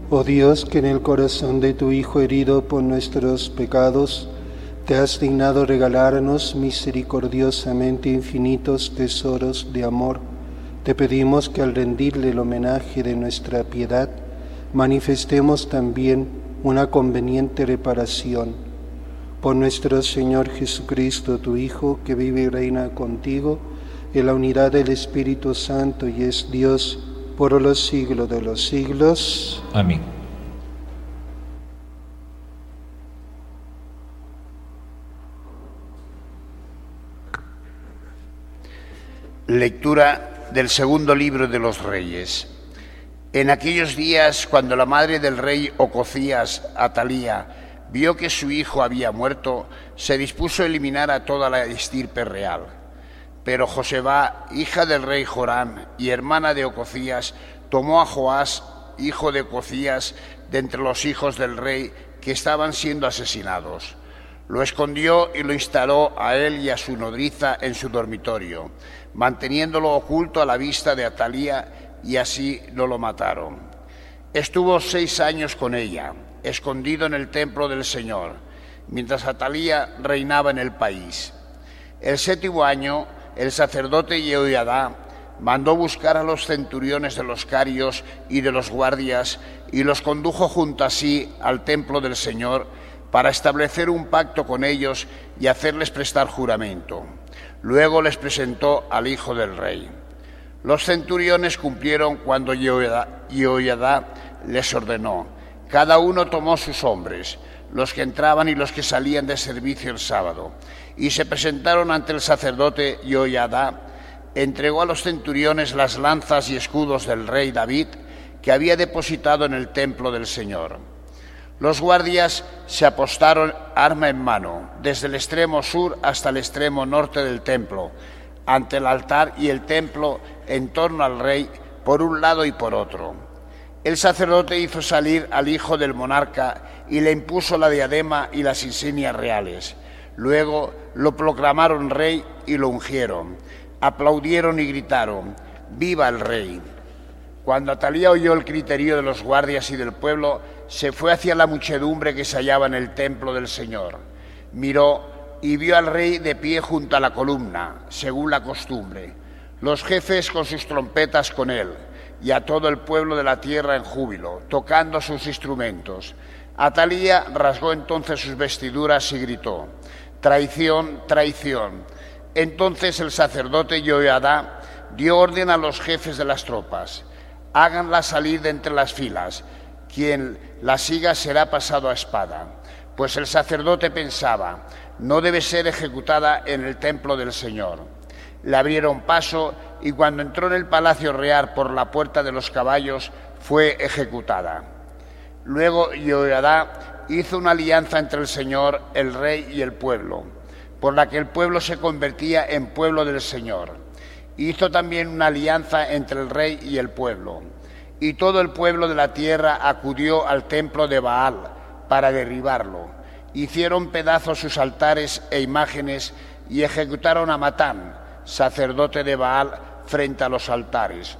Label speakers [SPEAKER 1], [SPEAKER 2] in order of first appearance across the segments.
[SPEAKER 1] Oh Dios, que en el corazón de tu Hijo herido por nuestros pecados, te has dignado regalarnos misericordiosamente infinitos tesoros de amor, te pedimos que al rendirle el homenaje de nuestra piedad, manifestemos también una conveniente reparación. Por nuestro Señor Jesucristo, tu Hijo, que vive y reina contigo, en la unidad del Espíritu Santo y es Dios por los siglos de los siglos.
[SPEAKER 2] Amén.
[SPEAKER 3] Lectura del segundo libro de los Reyes. En aquellos días, cuando la madre del rey Ocosías, Atalía, vio que su hijo había muerto, se dispuso a eliminar a toda la estirpe real. Pero Joseba, hija del rey Joram y hermana de Ocosías, tomó a Joás, hijo de Ocosías, de entre los hijos del rey que estaban siendo asesinados. Lo escondió y lo instaló a él y a su nodriza en su dormitorio, manteniéndolo oculto a la vista de Atalía, y así no lo mataron. Estuvo 6 años con ella, escondido en el templo del Señor, mientras Atalía reinaba en el país. El 7º año, el sacerdote Jehoiadá mandó buscar a los centuriones de los carios y de los guardias y los condujo junto a sí al templo del Señor para establecer un pacto con ellos y hacerles prestar juramento. Luego les presentó al hijo del rey. Los centuriones cumplieron cuando Jehoiadá les ordenó. Cada uno tomó sus hombres, los que entraban y los que salían de servicio el sábado, y se presentaron ante el sacerdote Jehoiadá. Entregó a los centuriones las lanzas y escudos del rey David, que había depositado en el templo del Señor. Los guardias se apostaron arma en mano, desde el extremo sur hasta el extremo norte del templo, ante el altar y el templo en torno al rey, por un lado y por otro. El sacerdote hizo salir al hijo del monarca y le impuso la diadema y las insignias reales. Luego lo proclamaron rey y lo ungieron. Aplaudieron y gritaron: ¡Viva el rey! Cuando Atalía oyó el griterío de los guardias y del pueblo, se fue hacia la muchedumbre que se hallaba en el templo del Señor. Miró y vio al rey de pie junto a la columna, según la costumbre, los jefes con sus trompetas con él, y a todo el pueblo de la tierra en júbilo, tocando sus instrumentos. Atalía rasgó entonces sus vestiduras y gritó: ¡Traición, traición! Entonces el sacerdote Jehoiadá dio orden a los jefes de las tropas: háganla salir de entre las filas, quien la siga será pasado a espada. Pues el sacerdote pensaba: no debe ser ejecutada en el templo del Señor. Le abrieron paso y cuando entró en el palacio real por la puerta de los caballos, fue ejecutada. Luego Jehoiadá hizo una alianza entre el Señor, el rey y el pueblo, por la que el pueblo se convertía en pueblo del Señor. Hizo también una alianza entre el rey y el pueblo. Y todo el pueblo de la tierra acudió al templo de Baal para derribarlo. Hicieron pedazos sus altares e imágenes y ejecutaron a Matán, sacerdote de Baal, frente a los altares.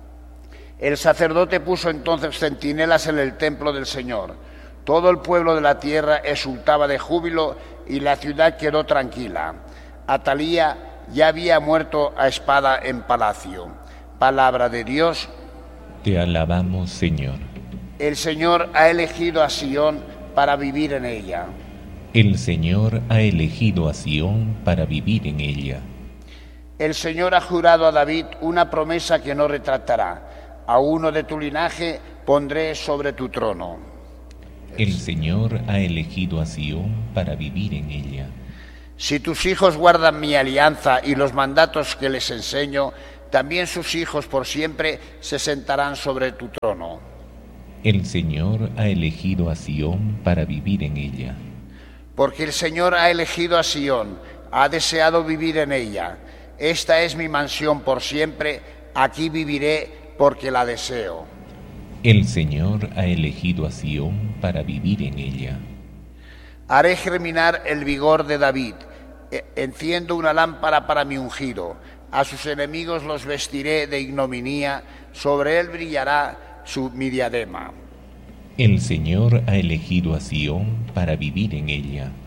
[SPEAKER 3] El sacerdote puso entonces centinelas en el templo del Señor. Todo el pueblo de la tierra exultaba de júbilo y la ciudad quedó tranquila. Atalía ya había muerto a espada en palacio. Palabra de Dios.
[SPEAKER 2] Te alabamos, Señor.
[SPEAKER 3] El Señor ha elegido a Sión para vivir en ella.
[SPEAKER 2] El Señor ha elegido a Sión para vivir en ella.
[SPEAKER 3] El Señor ha jurado a David una promesa que no retractará: a uno de tu linaje pondré sobre tu trono.
[SPEAKER 2] El Señor ha elegido a Sión para vivir en ella.
[SPEAKER 3] Si tus hijos guardan mi alianza y los mandatos que les enseño, también sus hijos por siempre se sentarán sobre tu trono.
[SPEAKER 2] El Señor ha elegido a Sión para vivir en ella.
[SPEAKER 3] Porque el Señor ha elegido a Sión, ha deseado vivir en ella. Esta es mi mansión por siempre, aquí viviré porque la deseo.
[SPEAKER 2] El Señor ha elegido a Sión para vivir en ella.
[SPEAKER 3] Haré germinar el vigor de David, enciendo una lámpara para mi ungido. A sus enemigos los vestiré de ignominia, sobre él brillará mi diadema.
[SPEAKER 2] El Señor ha elegido a Sión para vivir en ella.